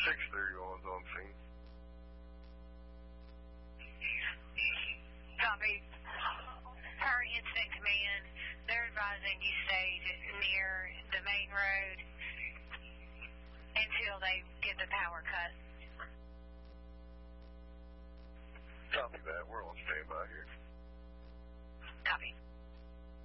631's on scene. Copy. Our incident command, they're advising you stay near the main road until they get the power cut. Copy that. We're on standby here. Copy.